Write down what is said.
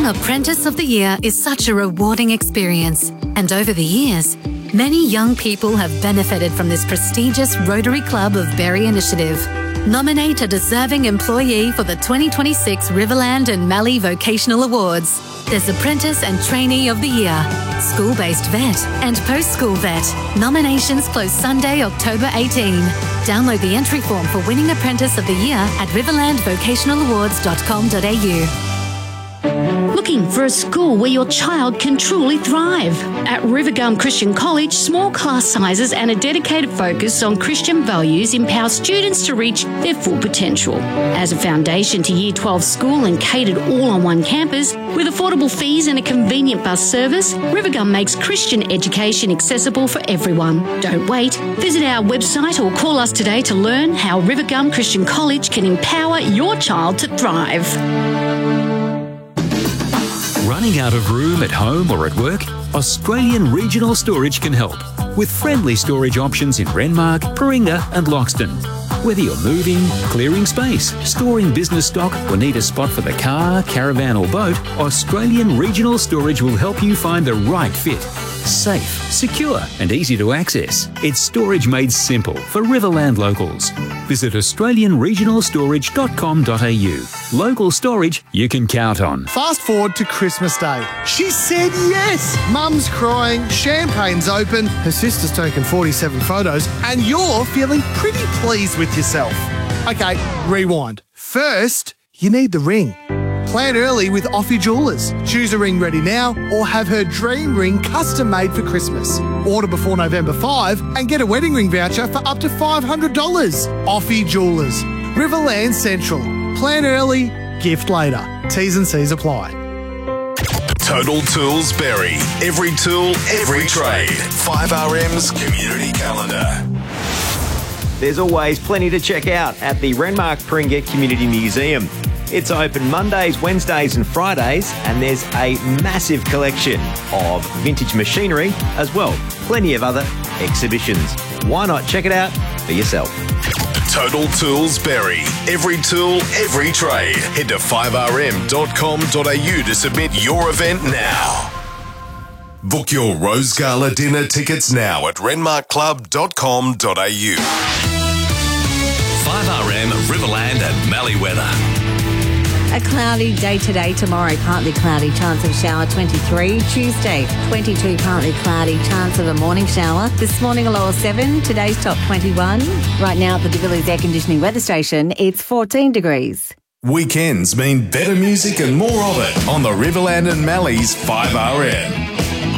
Apprentice of the Year is such a rewarding experience, and over the years, many young people have benefited from this prestigious Rotary Club of Berry initiative. Nominate a deserving employee for the 2026 Riverland and Mallee Vocational Awards. There's Apprentice and Trainee of the Year, School-Based Vet and Post-School Vet. Nominations close Sunday, October 18. Download the entry form for winning Apprentice of the Year at riverlandvocationalawards.com.au. Looking for a school where your child can truly thrive? At Rivergum Christian College, small class sizes and a dedicated focus on Christian values empower students to reach their full potential. As a foundation to Year 12 school and catered all on one campus, with affordable fees and a convenient bus service, Rivergum makes Christian education accessible for everyone. Don't wait. Visit our website or call us today to learn how Rivergum Christian College can empower your child to thrive. Running out of room at home or at work? Australian Regional Storage can help with friendly storage options in Renmark, Paringa and Loxton. Whether you're moving, clearing space, storing business stock or need a spot for the car, caravan or boat, Australian Regional Storage will help you find the right fit. Safe, secure and easy to access. It's storage made simple for Riverland locals. Visit australianregionalstorage.com.au. Local storage you can count on. Fast forward to Christmas Day. She said yes! Mum's crying, champagne's open, her sister's taken 47 photos, and you're feeling pretty pleased with yourself. Okay, rewind. First, you need the ring. Plan early with Offie Jewellers. Choose a ring ready now or have her dream ring custom made for Christmas. Order before November 5 and get a wedding ring voucher for up to $500. Offie Jewellers. Riverland Central. Plan early, gift later. T's and C's apply. Total Tools Berry. Every tool, every trade. 5RM's community calendar. There's always plenty to check out at the Renmark Paringa Community Museum. It's open Mondays, Wednesdays and Fridays, and there's a massive collection of vintage machinery as well. Plenty of other exhibitions. Why not check it out for yourself? Total Tools Berry. Every tool, every trade. Head to 5rm.com.au to submit your event now. Book your Rose Gala dinner tickets now at renmarkclub.com.au. 5RM Riverland and Mallee weather. A cloudy day today, tomorrow partly cloudy, chance of shower 23. Tuesday 22, partly cloudy, chance of a morning shower. This morning a low of 7, today's top 21. Right now at the DeVilliers Air Conditioning Weather Station, it's 14 degrees. Weekends mean better music and more of it on the Riverland and Mallee's 5RM.